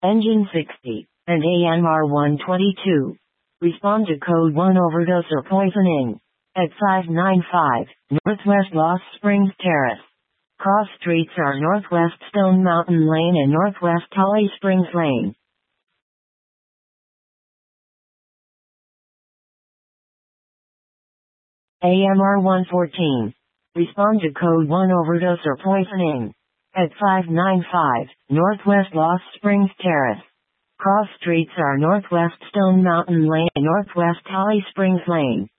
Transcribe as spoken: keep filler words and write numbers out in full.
Engine sixty, and A M R one twenty-two. Respond to code one overdose or poisoning. At five ninety-five, Northwest Lost Springs Terrace. Cross streets are Northwest Stone Mountain Lane and Northwest Holly Springs Lane. A M R one fourteen. Respond to code one overdose or poisoning. At five ninety-five, Northwest Lost Springs Terrace. Cross streets are Northwest Stone Mountain Lane and Northwest Holly Springs Lane.